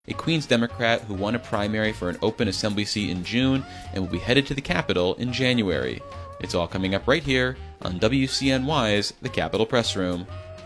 a Queens Democrat who won a primary for an open assembly seat in June and will be headed to the Capitol in January. It's all coming up right here on WCNY's The Capitol Press Room.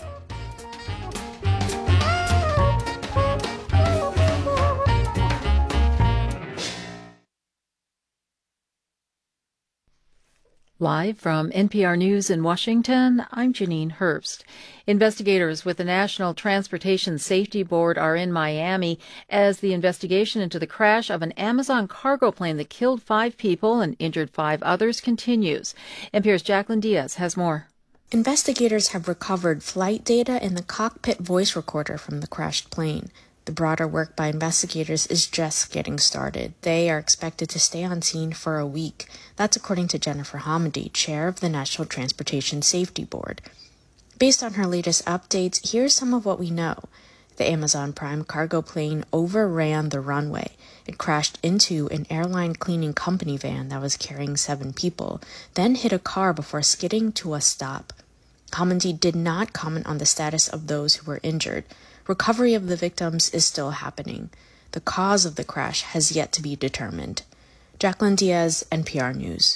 Live from NPR News in Washington, I'm Janine Herbst. Investigators with the National Transportation Safety Board are in Miami as the investigation into the crash of an Amazon cargo plane that killed 5 people and injured 5 others continues. NPR's Jacqueline Diaz has more. Investigators have recovered flight data and the cockpit voice recorder from the crashed plane. The broader work by investigators is just getting started. They are expected to stay on scene for a week. That's according to Jennifer Hamady, chair of the National Transportation Safety Board. Based on her latest updates, here's some of what we know. The Amazon Prime cargo plane overran the runway. It crashed into an airline cleaning company van that was carrying 7 people, then hit a car before skidding to a stop. Hamady did not comment on the status of those who were injured. Recovery of the victims is still happening. The cause of the crash has yet to be determined. Jacqueline Diaz, NPR News.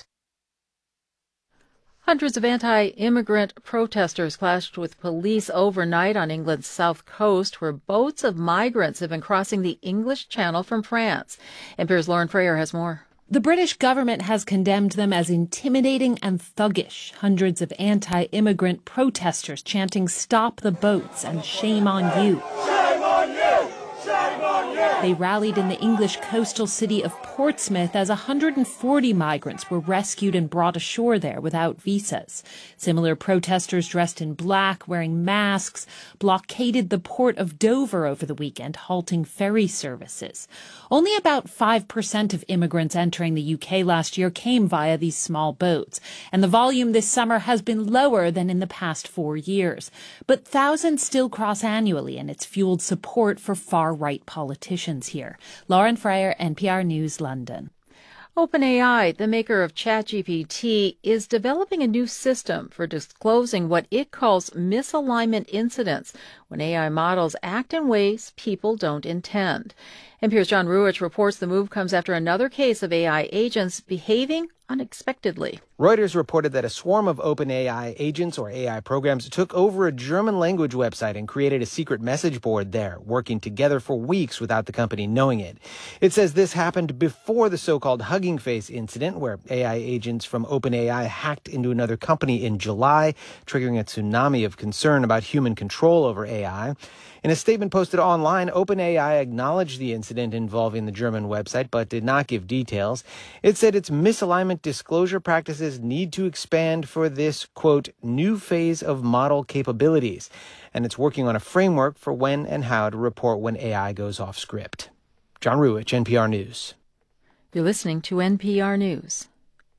Hundreds of anti-immigrant protesters clashed with police overnight on England's south coast, where boats of migrants have been crossing the English Channel from France. NPR's Lauren Frayer has more. The British government has condemned them as intimidating and thuggish. Hundreds of anti-immigrant protesters chanting "Stop the boats" and "Shame on you." Shame on you! Shame on you! They rallied in the English coastal city of Portsmouth as 140 migrants were rescued and brought ashore there without visas. Similar protesters dressed in black, wearing masks, blockaded the port of Dover over the weekend, halting ferry services. Only about 5% of immigrants entering the UK last year came via these small boats, and the volume this summer has been lower than in the past 4 years. But thousands still cross annually, and it's fueled support for far-right politicians here. Lauren Frayer, NPR News, London. OpenAI, the maker of ChatGPT, is developing a new system for disclosing what it calls misalignment incidents when AI models act in ways people don't intend. NPR's John Ruwitch reports the move comes after another case of AI agents behaving unexpectedly. Reuters reported that a swarm of OpenAI agents or AI programs took over a German language website and created a secret message board there, working together for weeks without the company knowing it. It says this happened before the so-called Hugging Face incident, where AI agents from OpenAI hacked into another company in July, triggering a tsunami of concern about human control over AI. In a statement posted online, OpenAI acknowledged the incident involving the German website, but did not give details. It said its misalignment disclosure practices need to expand for this, quote, new phase of model capabilities. And it's working on a framework for when and how to report when AI goes off script. John Ruwitch, NPR News. You're listening to NPR News.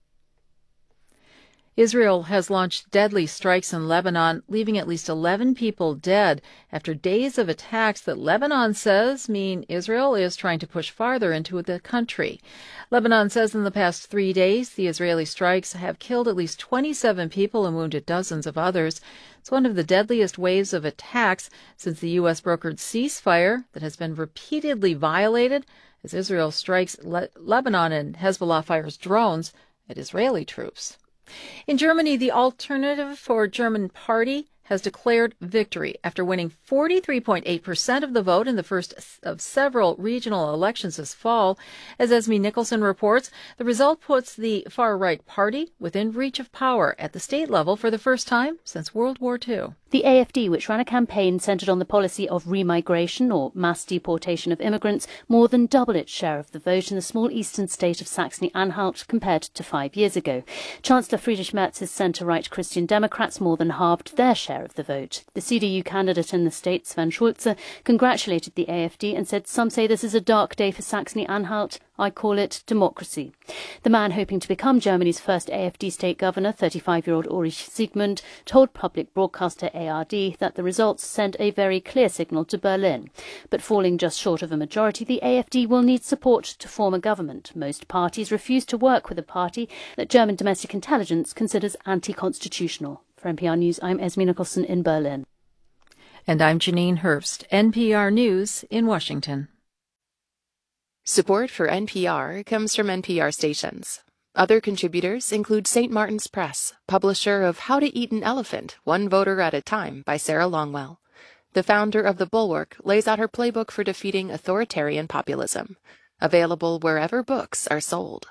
Israel has launched deadly strikes in Lebanon, leaving at least 11 people dead after days of attacks that Lebanon says mean Israel is trying to push farther into the country. Lebanon says in the past 3 days, the Israeli strikes have killed at least 27 people and wounded dozens of others. It's one of the deadliest waves of attacks since the U.S. brokered ceasefire that has been repeatedly violated as Israel strikes Lebanon and Hezbollah fires drones at Israeli troops. In Germany, the Alternative for German Party has declared victory after winning 43.8% of the vote in the first of several regional elections this fall. As Esme Nicholson reports, the result puts the far-right party within reach of power at the state level for the first time since World War II. The AfD, which ran a campaign centred on the policy of remigration or mass deportation of immigrants, more than doubled its share of the vote in the small eastern state of Saxony-Anhalt compared to 5 years ago. Chancellor Friedrich Merz's centre-right Christian Democrats more than halved their share of the vote. The CDU candidate in the state, Sven Schulze, congratulated the AfD and said, "Some say this is a dark day for Saxony-Anhalt. I call it democracy." The man hoping to become Germany's first AfD state governor, 35-year-old Ulrich Siegmund, told public broadcaster ARD that the results sent a very clear signal to Berlin. But falling just short of a majority, the AfD will need support to form a government. Most parties refuse to work with a party that German domestic intelligence considers anti-constitutional. For NPR News, I'm Esme Nicholson in Berlin. And I'm Janine Herbst, NPR News in Washington. Support for NPR comes from NPR stations. Other contributors include St. Martin's Press, publisher of How to Eat an Elephant, One Voter at a Time by Sarah Longwell. The founder of The Bulwark lays out her playbook for defeating authoritarian populism. Available wherever books are sold.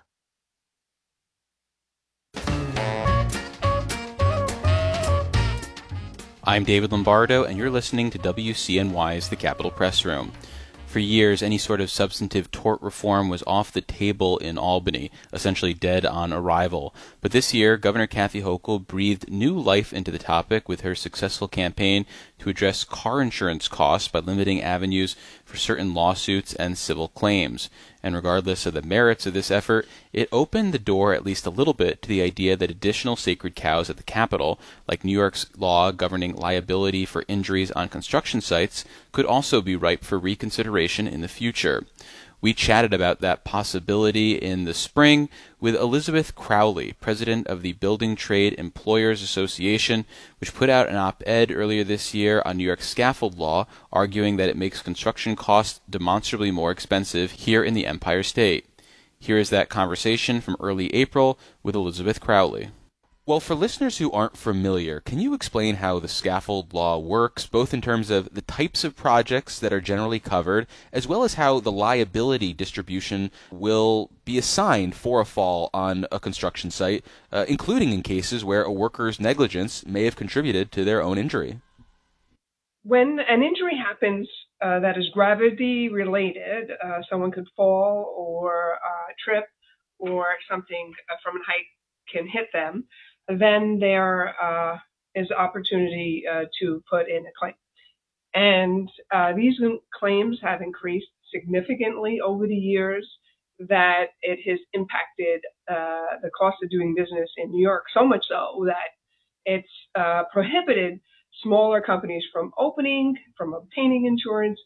I'm David Lombardo, and you're listening to WCNY's The Capitol Press Room. For years, any sort of substantive tort reform was off the table in Albany, essentially dead on arrival. But this year, Governor Kathy Hochul breathed new life into the topic with her successful campaign to address car insurance costs by limiting avenues for certain lawsuits and civil claims. And regardless of the merits of this effort, it opened the door at least a little bit to the idea that additional sacred cows at the Capitol, like New York's law governing liability for injuries on construction sites, could also be ripe for reconsideration in the future. We chatted about that possibility in the spring with Elizabeth Crowley, president of the Building Trade Employers Association, which put out an op-ed earlier this year on New York's scaffold law, arguing that it makes construction costs demonstrably more expensive here in the Empire State. Here is that conversation from early April with Elizabeth Crowley. Well, for listeners who aren't familiar, can you explain how the scaffold law works, both in terms of the types of projects that are generally covered, as well as how the liability distribution will be assigned for a fall on a construction site, including in cases where a worker's negligence may have contributed to their own injury? When an injury happens that is gravity-related, someone could fall or trip or something from a height can hit them, then there is opportunity to put in a claim. And these claims have increased significantly over the years, that it has impacted the cost of doing business in New York, so much so that it's prohibited smaller companies from obtaining insurance,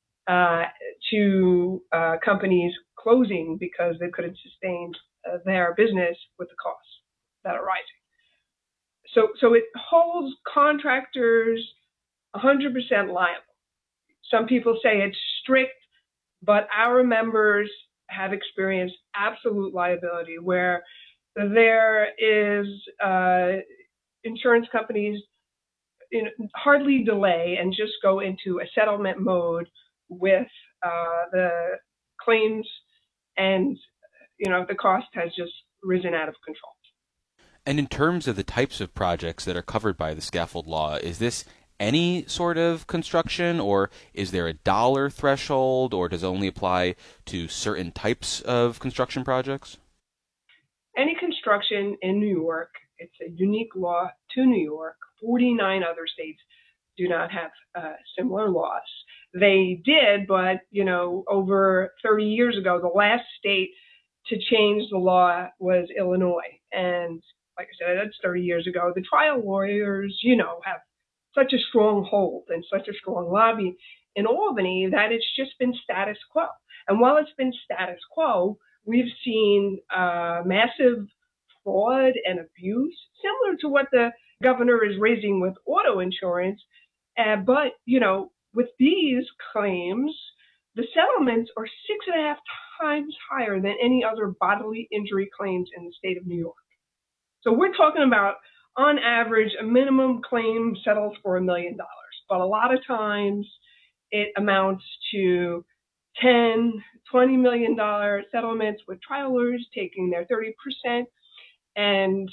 to companies closing because they couldn't sustain their business with the costs that are rising. So it holds contractors 100% liable. Some people say it's strict, but our members have experienced absolute liability where there is insurance companies hardly delay and just go into a settlement mode with the claims, and the cost has just risen out of control. And in terms of the types of projects that are covered by the scaffold law, is this any sort of construction, or is there a dollar threshold, or does it only apply to certain types of construction projects? Any construction in New York, it's a unique law to New York. 49 other states do not have similar laws. They did, but, over 30 years ago, the last state to change the law was Illinois. And like I said, that's 30 years ago. The trial lawyers, have such a strong hold and such a strong lobby in Albany that it's just been status quo. And while it's been status quo, we've seen massive fraud and abuse, similar to what the governor is raising with auto insurance. But, with these claims, the settlements are 6.5 times higher than any other bodily injury claims in the state of New York. So we're talking about, on average, a minimum claim settles for $1 million. But a lot of times it amounts to $10, $20 million settlements with trial lawyers taking their 30%. And,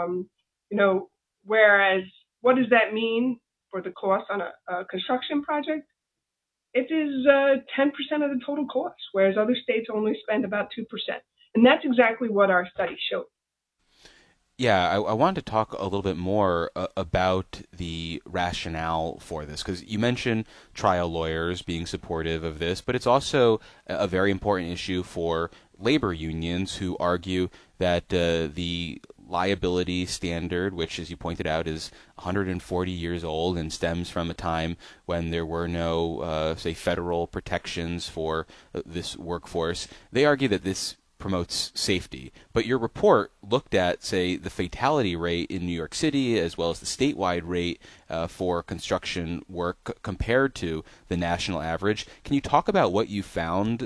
whereas what does that mean for the cost on a construction project? It is 10% of the total cost, whereas other states only spend about 2%. And that's exactly what our study showed. Yeah, I wanted to talk a little bit more about the rationale for this, because you mentioned trial lawyers being supportive of this, but it's also a very important issue for labor unions who argue that the liability standard, which, as you pointed out, is 140 years old and stems from a time when there were no, say, federal protections for this workforce, they argue that this promotes safety. But your report looked at, say, the fatality rate in New York City as well as the statewide rate for construction work compared to the national average. Can you talk about what you found